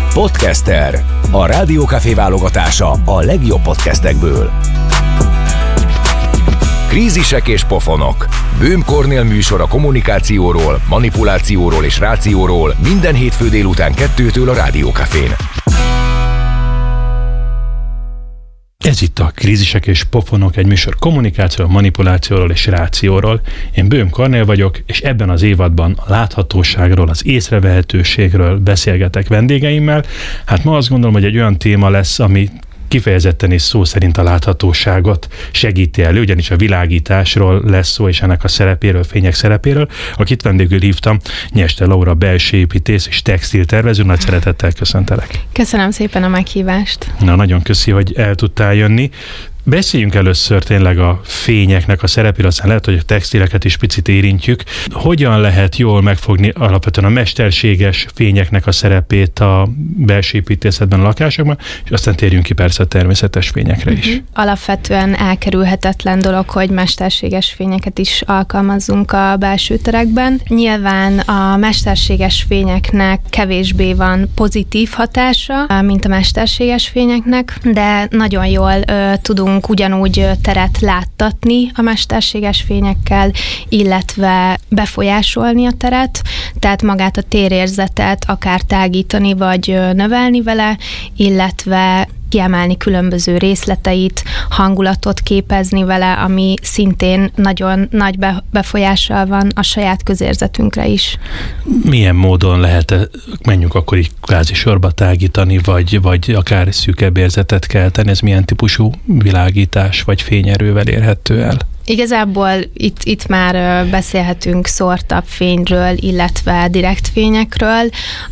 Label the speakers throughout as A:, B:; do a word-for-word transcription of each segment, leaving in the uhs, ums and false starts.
A: Podcaster, a Rádiókafé válogatása a legjobb podcastekből. Krízisek és pofonok. Böhm Kornél műsor a kommunikációról, manipulációról és rációról minden hétfő délután kettőtől a Rádiókafén.
B: Ez itt a Krízisek és pofonok, egy műsor kommunikációról, manipulációról és rációról. Én Böhm Kornél vagyok, és ebben az évadban a láthatóságról, az észrevehetőségről beszélgetek vendégeimmel. Hát ma azt gondolom, hogy egy olyan téma lesz, ami kifejezetten és szó szerint a láthatóságot segíti elő, ugyanis a világításról lesz szó, és ennek a szerepéről, fények szerepéről. Akit vendégül hívtam, Nyeste Laura belső építész és textiltervező, nagy szeretettel köszöntelek.
C: Köszönöm szépen a meghívást.
B: Na, nagyon köszi, hogy el tudtál jönni. Beszéljünk először tényleg a fényeknek a szerepéről, aztán lehet, hogy a textileket is picit érintjük. Hogyan lehet jól megfogni alapvetően a mesterséges fényeknek a szerepét a belső építészetben, a lakásokban, és aztán térjünk ki persze a természetes fényekre is. Uh-huh.
C: Alapvetően elkerülhetetlen dolog, hogy mesterséges fényeket is alkalmazzunk a belső terekben. Nyilván a mesterséges fényeknek kevésbé van pozitív hatása, mint a mesterséges fényeknek, de nagyon jól uh, tudunk ugyanúgy teret láttatni a mesterséges fényekkel, illetve befolyásolni a teret, tehát magát a térérzetet akár tágítani vagy növelni vele, illetve kiemelni különböző részleteit, hangulatot képezni vele, ami szintén nagyon nagy befolyással van a saját közérzetünkre is.
B: Milyen módon lehet, menjünk akkor így kvázi sorba tágítani, vagy, vagy akár szűkebb érzetet kelteni, ez milyen típusú világítás vagy fényerővel érhető el?
C: Igazából itt, itt már beszélhetünk szórtabb fényről, illetve direkt fényekről.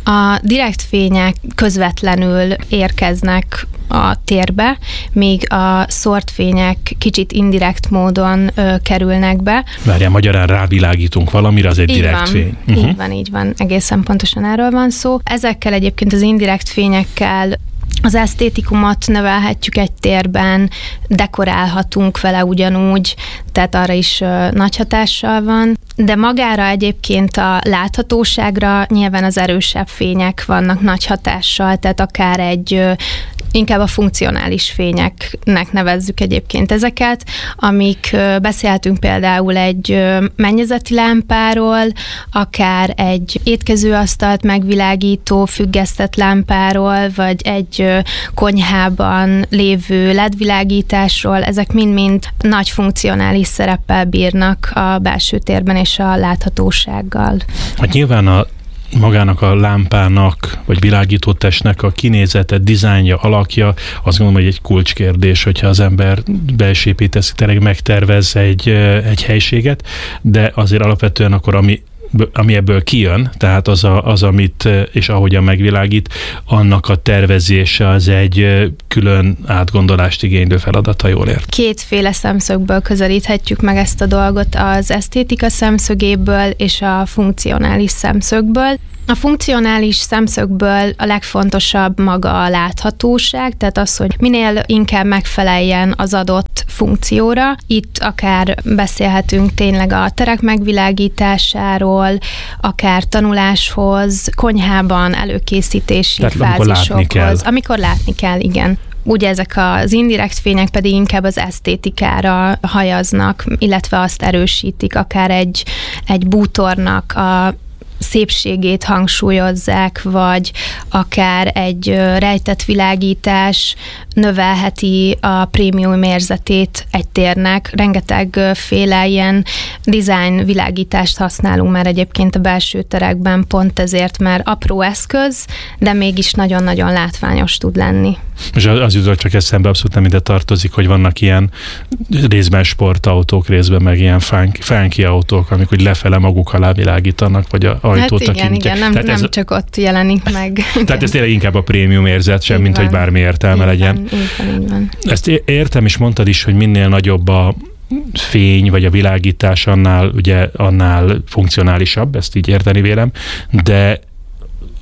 C: A direkt fények közvetlenül érkeznek a térbe, míg a szórt fények kicsit indirekt módon ö, kerülnek be.
B: Várjál, magyarán rávilágítunk valamire, az egy
C: így
B: direkt
C: van,
B: fény.
C: Így
B: Uh-huh.
C: van, így van. Egészen pontosan erről van szó. Ezekkel egyébként az indirekt fényekkel az esztétikumot növelhetjük egy térben, dekorálhatunk vele ugyanúgy, tehát arra is ö, nagy hatással van. De magára egyébként a láthatóságra nyilván az erősebb fények vannak nagy hatással, tehát akár egy ö, inkább a funkcionális fényeknek nevezzük egyébként ezeket, amik ö, beszélhetünk például egy ö, mennyezeti lámpáról, akár egy étkezőasztalt megvilágító függesztett lámpáról, vagy egy ö, konyhában lévő ledvilágításról, ezek mind-mind nagy funkcionális szereppel bírnak a belső térben és a láthatósággal.
B: Hát nyilván a magának a lámpának, vagy világítótestnek a kinézete, dizájnja, alakja, azt gondolom, hogy egy kulcskérdés, hogyha az ember belső építész tényleg megtervez egy, egy helységet, de azért alapvetően akkor, ami ami ebből kijön, tehát az, a, az, amit és ahogyan megvilágít, annak a tervezése az egy külön átgondolást igénylő feladat, ha jól ért.
C: Kétféle szemszögből közelíthetjük meg ezt a dolgot, az esztétika szemszögéből és a funkcionális szemszögből. A funkcionális szemszögből a legfontosabb maga a láthatóság, tehát az, hogy minél inkább megfeleljen az adott funkcióra. Itt akár beszélhetünk tényleg a terek megvilágításáról, akár tanuláshoz, konyhában előkészítési
B: tehát,
C: fázisokhoz.
B: Amikor látni kell.
C: Amikor látni kell, igen. Ugye ezek az indirekt fények pedig inkább az esztétikára hajaznak, illetve azt erősítik, akár egy, egy bútornak a szépségét hangsúlyozzák, vagy akár egy rejtett világítás növelheti a prémium érzetét egy térnek. Rengeteg féle ilyen design világítást használunk már egyébként a belső terekben, pont ezért, mert apró eszköz, de mégis nagyon-nagyon látványos tud lenni.
B: És az jutott csak eszembe, abszolút nem ide tartozik, hogy vannak ilyen részben sportautók, részben meg ilyen funky autók, amik úgy lefele maguk alá világítanak, vagy a ajtót
C: hát igen, igen, nem, nem ez, csak ott jelenik meg.
B: Tehát ez tényleg inkább a prémium érzet sem, így mint van, hogy bármi értelme
C: így
B: legyen.
C: Van, így van, így van.
B: Ezt értem, és mondtad is, hogy minél nagyobb a fény, vagy a világítás, annál, ugye, annál funkcionálisabb, ezt így érteni vélem, de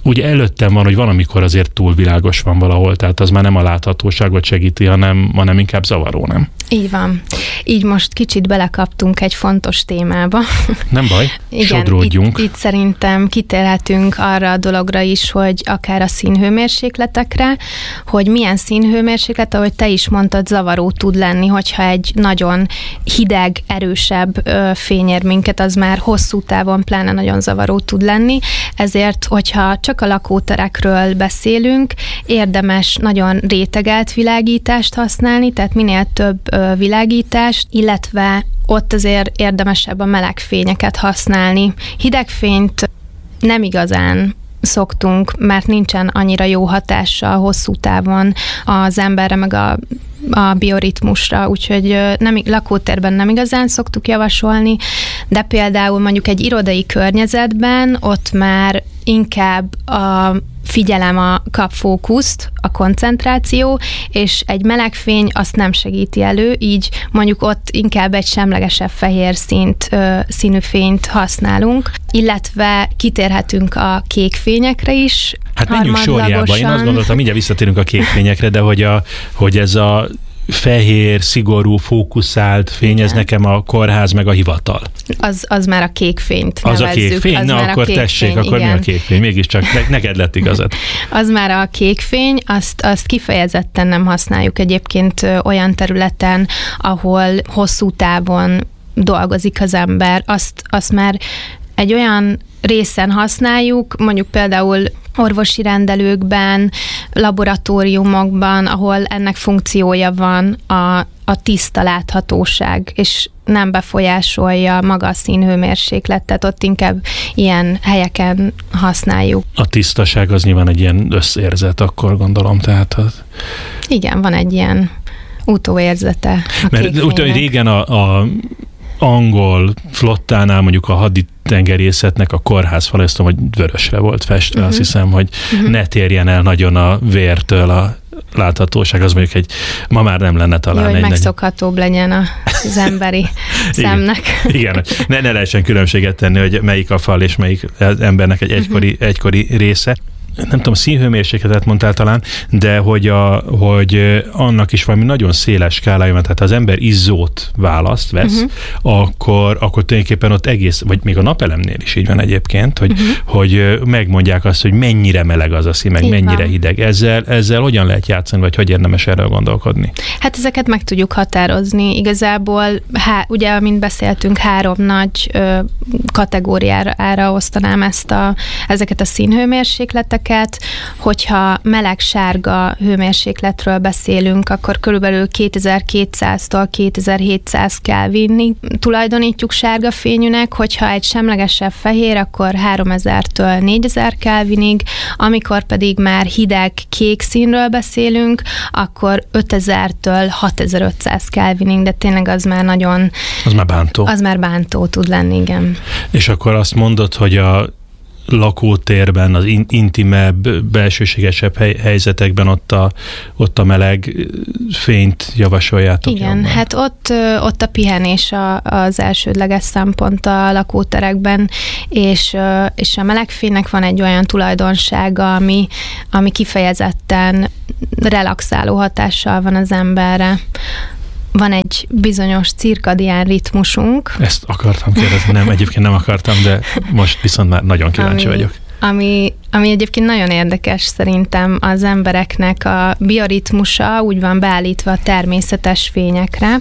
B: ugye előttem van, hogy van, amikor azért túl világos van valahol, tehát az már nem a láthatóságot segíti, hanem, hanem inkább zavaró, nem?
C: Így van. Így most kicsit belekaptunk egy fontos témába.
B: Nem baj,
C: igen,
B: sodródjunk.
C: Itt, itt szerintem kitérhetünk arra a dologra is, hogy akár a színhőmérsékletekre, hogy milyen színhőmérséklet, ahogy te is mondtad, zavaró tud lenni, hogyha egy nagyon hideg, erősebb ö, fény ér minket, az már hosszú távon pláne nagyon zavaró tud lenni. Ezért, hogyha csak a lakóterekről beszélünk, érdemes nagyon rétegelt világítást használni, tehát minél több ö, világítást, illetve ott azért érdemesebb a meleg fényeket használni. Hidegfényt nem igazán szoktunk, mert nincsen annyira jó hatása hosszú távon az emberre, meg a, a bioritmusra, úgyhogy nem, lakótérben nem igazán szoktuk javasolni, de például mondjuk egy irodai környezetben ott már inkább a figyelem a kap fókuszt, a koncentráció, és egy meleg fény azt nem segíti elő, így mondjuk ott inkább egy semlegesebb fehér színt, ö, színű fényt használunk, illetve kitérhetünk a kék fényekre is.
B: Hát menjünk sorjába, én azt gondoltam, mindjárt visszatérünk a kék fényekre, de hogy, a, hogy ez a fehér, szigorú, fókuszált fény, ez nekem a kórház meg a hivatal.
C: Az, az már a kék fényt
B: Az
C: nevezzük.
B: a kék fény?
C: Az
B: Na
C: már
B: akkor
C: a kék
B: tessék,
C: fény,
B: akkor
C: igen.
B: mi a kék fény? Mégiscsak ne, neked lett igazad.
C: Az már a kék fény, azt, azt kifejezetten nem használjuk egyébként olyan területen, ahol hosszú távon dolgozik az ember. Azt, azt már egy olyan részen használjuk, mondjuk például orvosi rendelőkben, laboratóriumokban, ahol ennek funkciója van a, a tiszta láthatóság, és nem befolyásolja maga a színhőmérsékletet, ott inkább ilyen helyeken használjuk.
B: A tisztaság az nyilván egy ilyen összérzet, akkor gondolom, tehát az...
C: Igen, van egy ilyen utóérzete a
B: Mert úgy, régen a, a angol flottánál, mondjuk a haditengerészetnek a kórházfal, ezt tudom, hogy vörösre volt festve, uh-huh. azt hiszem, hogy uh-huh. ne térjen el nagyon a vértől a láthatóság, az mondjuk egy, ma már nem lenne talán.
C: Jó, hogy
B: egy
C: megszokhatóbb legyen az emberi szemnek.
B: Igen, ne, ne lehessen különbséget tenni, hogy melyik a fal és melyik az embernek egy egykori, uh-huh. egykori része. Nem tudom, színhőmérsékletet mondtál talán, de hogy, a, hogy annak is valami nagyon széles skálája, mert hát ha az ember izzót választ, vesz, uh-huh. akkor, akkor tulajdonképpen ott egész, vagy még a napelemnél is így van egyébként, hogy, uh-huh. hogy megmondják azt, hogy mennyire meleg az a szín, meg így mennyire van. Hideg. Ezzel, ezzel hogyan lehet játszani, vagy hogy érdemes erről gondolkodni? Hát
C: ezeket meg tudjuk határozni. Igazából, há, ugye, amint beszéltünk, három nagy ö, kategóriára osztanám ezt a, ezeket a színhőmérsékleteket. Hogyha meleg-sárga hőmérsékletről beszélünk, akkor körülbelül kétezer-kétszáztól kétezer-hétszáz Kelvinig tulajdonítjuk sárga fényűnek, hogyha egy semlegesebb fehér, akkor háromezertől négyezer Kelvinig, amikor pedig már hideg kék színről beszélünk, akkor ötezertől hatezer-ötszáz Kelvinig, de tényleg az már nagyon...
B: Az már bántó.
C: Az már bántó tud lenni, igen.
B: És akkor azt mondod, hogy a lakótérben, az intimebb, belsőségesebb hely, helyzetekben ott a, ott a meleg fényt javasoljátok.
C: Igen,
B: jobban.
C: Hát ott, ott a pihenés a, az elsődleges szempont a lakóterekben, és, és a melegfénynek van egy olyan tulajdonsága, ami, ami kifejezetten relaxáló hatással van az emberre. Van egy bizonyos cirkadián ritmusunk.
B: Ezt akartam kérdezni, nem, egyébként nem akartam, de most viszont már nagyon kíváncsi
C: ami,
B: vagyok.
C: Ami, ami egyébként nagyon érdekes szerintem az embereknek a bioritmusa úgy van beállítva a természetes fényekre,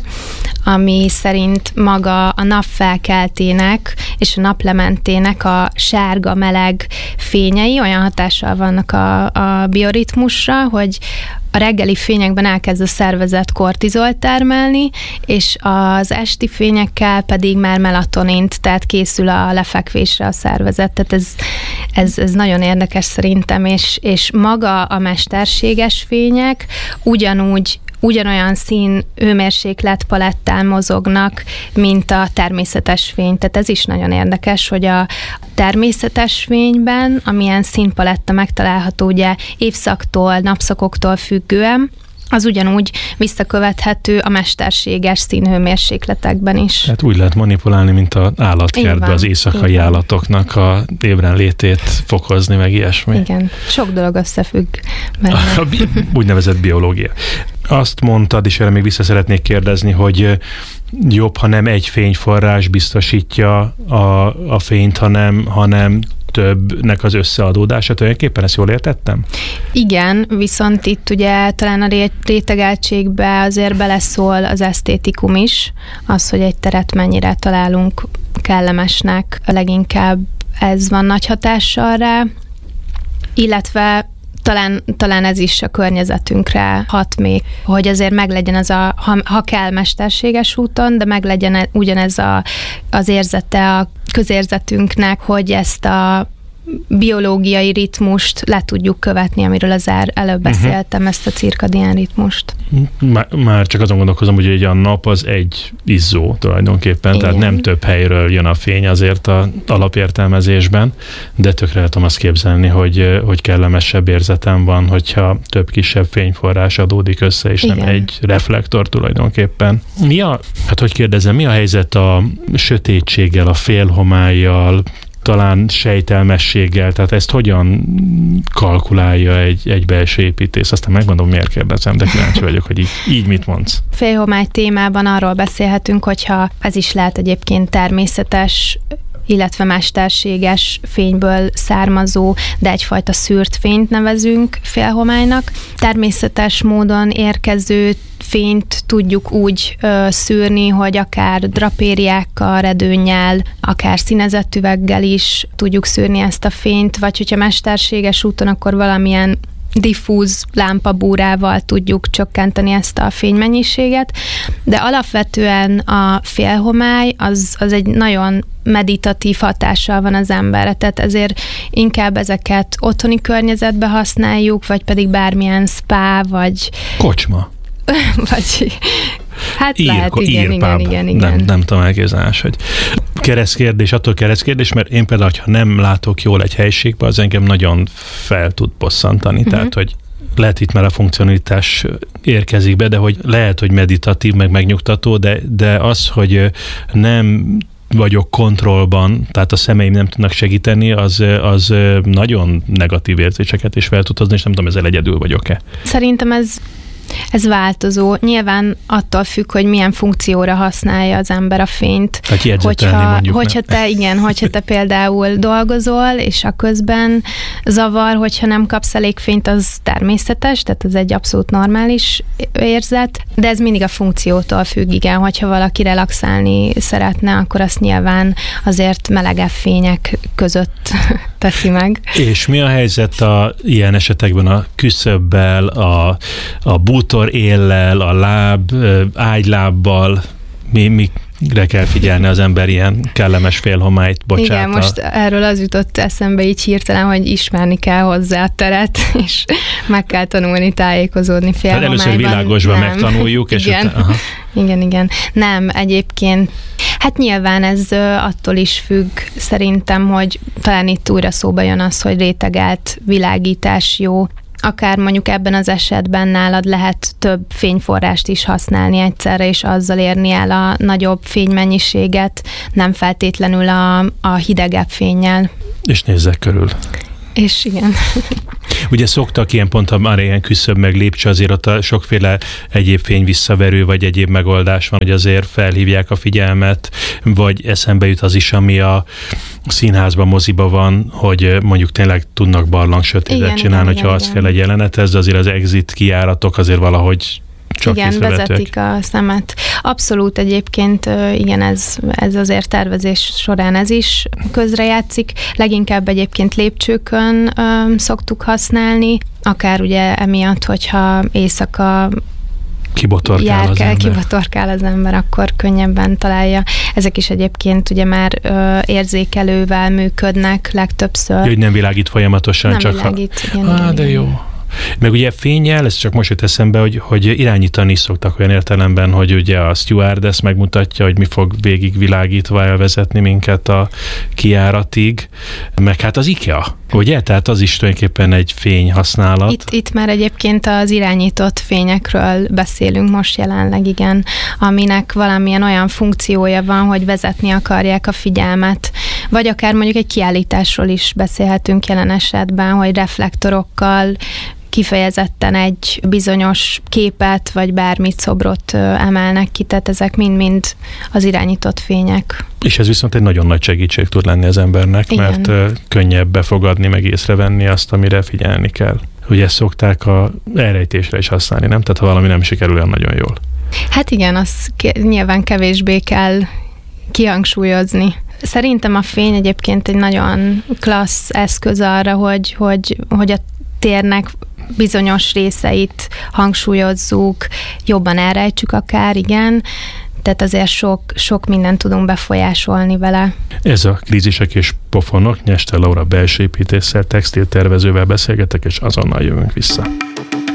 C: ami szerint maga a napfelkeltének és a naplementének a sárga meleg fényei olyan hatással vannak a, a bioritmusra, hogy a reggeli fényekben elkezd a szervezet kortizolt termelni, és az esti fényekkel pedig már melatonint, tehát készül a lefekvésre a szervezet. Tehát ez, ez, ez nagyon érdekes szerintem, és, és maga a mesterséges fények ugyanúgy ugyanolyan szín hőmérséklet palettán mozognak, mint a természetes fény. Tehát ez is nagyon érdekes, hogy a természetes fényben, amilyen színpaletta megtalálható ugye évszaktól, napszakoktól függően, az ugyanúgy visszakövethető a mesterséges színhőmérsékletekben is.
B: Tehát úgy lehet manipulálni, mint az állatkertben az éjszakai igen. állatoknak a ébren létét fokozni, meg ilyesmi.
C: Igen, sok dolog összefügg benne.
B: A, a úgynevezett biológia. Azt mondtad, és erre még vissza szeretnék kérdezni, hogy jobb, ha nem egy fényforrás biztosítja a, a fényt, hanem, hanem többnek az összeadódása. Tulajdonképpen ezt jól értettem?
C: Igen, viszont itt ugye talán a rétegeltségbe azért beleszól az esztétikum is, az, hogy egy teret mennyire találunk kellemesnek, leginkább ez van nagy hatással rá, illetve Talán, talán ez is a környezetünkre hat még, hogy azért meglegyen az a, ha, ha kell mesterséges úton, de meglegyen ugyanez a, az érzete a közérzetünknek, hogy ezt a biológiai ritmust le tudjuk követni, amiről az előbb beszéltem, uh-huh. ezt a cirkadián ritmust.
B: Már, már csak azon gondolkozom, hogy egy a nap az egy izzó tulajdonképpen, igen. tehát nem több helyről jön a fény azért az alapértelmezésben, de tökre tudom azt képzelni, hogy, hogy kellemesebb érzetem van, hogyha több kisebb fényforrás adódik össze, és igen. nem egy reflektor tulajdonképpen. Mi a, hát hogy kérdezem, mi a helyzet a sötétséggel, a félhomállyal, talán sejtelmességgel, tehát ezt hogyan kalkulálja egy, egy belső építész? Aztán megmondom, miért kérdezem, de kíváncsi vagyok, hogy így, így mit mondsz.
C: Félhomály témában arról beszélhetünk, hogyha ez is lehet egyébként természetes, illetve mesterséges fényből származó, de egyfajta szűrt fényt nevezünk félhomálynak. Természetes módon érkező fényt tudjuk úgy ö, szűrni, hogy akár drapériákkal, redőnnyel, akár színezett üveggel is tudjuk szűrni ezt a fényt, vagy hogyha mesterséges úton, akkor valamilyen diffúz lámpabúrával tudjuk csökkenteni ezt a fénymennyiséget, de alapvetően a félhomály az, az egy nagyon meditatív hatással van az emberre, tehát ezért inkább ezeket otthoni környezetbe használjuk, vagy pedig bármilyen spa, vagy...
B: Kocsma.
C: vagy... Hát
B: ír,
C: lehet, igen, igen, igen, igen.
B: Nem, nem tudom elképzelni, hogy keresztkérdés, attól keresztkérdés, mert én például, ha nem látok jól egy helyiségbe, az engem nagyon fel tud bosszantani, uh-huh. tehát, hogy lehet itt már a funkcionalitás érkezik be, de hogy lehet, hogy meditatív, meg megnyugtató, de, de az, hogy nem vagyok kontrollban, tehát a szemeim nem tudnak segíteni, az, az nagyon negatív érzéseket is fel tud hozni, és nem tudom, ezzel egyedül vagyok-e.
C: Szerintem ez Ez változó. Nyilván attól függ, hogy milyen funkcióra használja az ember a fényt.
B: Hát jegyzetelni
C: hogyha,
B: mondjuk
C: hogyha te, igen, hogyha te például dolgozol, és a közben zavar, hogyha nem kapsz elég fényt, az természetes, tehát ez egy abszolút normális érzet, de ez mindig a funkciótól függ, igen, hogyha valaki relaxálni szeretne, akkor azt nyilván azért melegebb fények között teszi meg. És
B: mi a helyzet a ilyen esetekben a küszöbbel, a, a bútor éllel, a láb, ágylábbal, mi, mire kell figyelni az ember ilyen kellemes félhomályt bocsát?
C: Igen, most erről az jutott eszembe így hirtelen, hogy ismerni kell hozzá a teret, és meg kell tanulni tájékozódni félhomályban.
B: Tehát először világosban nem. megtanuljuk, és
C: igen.
B: utána...
C: Igen, igen. Nem, egyébként, hát nyilván ez attól is függ szerintem, hogy talán itt újra szóba jön az, hogy rétegelt világítás jó. Akár mondjuk ebben az esetben nálad lehet több fényforrást is használni egyszerre, és azzal érni el a nagyobb fénymennyiséget, nem feltétlenül a, a hidegebb fénnyel.
B: És nézzek körül.
C: És igen.
B: Ugye szoktak ilyen pont, már ilyen küszöbb meg lépcső, azért ott a sokféle egyéb fény visszaverő, vagy egyéb megoldás van, hogy azért felhívják a figyelmet, vagy eszembe jut az is, ami a színházban, moziba van, hogy mondjuk tényleg tudnak barlang sötétet csinálni, hogyha az kell egy jelenethez, de azért az exit kijáratok azért valahogy csak
C: igen, vezetik a szemet. Abszolút egyébként, igen, ez, ez azért tervezés során ez is közrejátszik. Leginkább egyébként lépcsőkön um, szoktuk használni, akár ugye emiatt, hogyha éjszaka
B: kibotorkál az ember.
C: kibotorkál az ember, akkor könnyebben találja. Ezek is egyébként ugye már ö, érzékelővel működnek legtöbbször.
B: Hogy nem világít folyamatosan,
C: nem
B: csak
C: világít,
B: ha...
C: igen,
B: ah,
C: igen,
B: de
C: igen.
B: jó. Meg ugye fénnyel, ez csak most jött eszembe, hogy, hogy irányítani is szoktak olyan értelemben, hogy ugye a stewardess megmutatja, hogy mi fog végig világítva elvezetni minket a kijáratig, meg hát az IKEA, ugye? Tehát az is tulajdonképpen egy fényhasználat.
C: Itt, itt már egyébként az irányított fényekről beszélünk most jelenleg, igen, aminek valamilyen olyan funkciója van, hogy vezetni akarják a figyelmet, vagy akár mondjuk egy kiállításról is beszélhetünk jelen esetben, hogy reflektorokkal kifejezetten egy bizonyos képet, vagy bármit, szobrot emelnek ki, tehát ezek mind-mind az irányított fények.
B: És ez viszont egy nagyon nagy segítség tud lenni az embernek, igen. Mert könnyebb befogadni, meg észrevenni azt, amire figyelni kell. Ugye ezt szokták a elrejtésre is használni, nem? Tehát ha valami nem sikerül olyan nagyon jól.
C: Hát igen, az nyilván kevésbé kell kihangsúlyozni. Szerintem a fény egyébként egy nagyon klassz eszköz arra, hogy, hogy, hogy a térnek bizonyos részeit hangsúlyozzuk, jobban elrejtsük akár, igen, tehát azért sok, sok mindent tudunk befolyásolni vele.
B: Ez a Krízisek és pofonok, Nyeste Laura belsőépítésszel, textiltervezővel beszélgetek, és azonnal jövünk vissza.